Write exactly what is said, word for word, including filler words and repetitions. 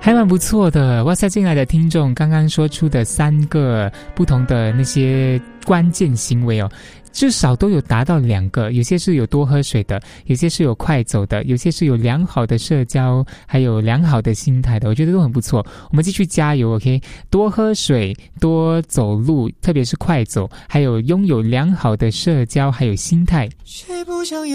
还蛮不错的。哇塞，进来的听众刚刚说出的三个不同的那些关键行为哦，至少都有达到两个，有些是有多喝水的，有些是有快走的，有些是有良好的社交，还有良好的心态的，我觉得都很不错。我们继续加油 OK， 多喝水，多走路，特别是快走，还有拥有良好的社交还有心态。谁不想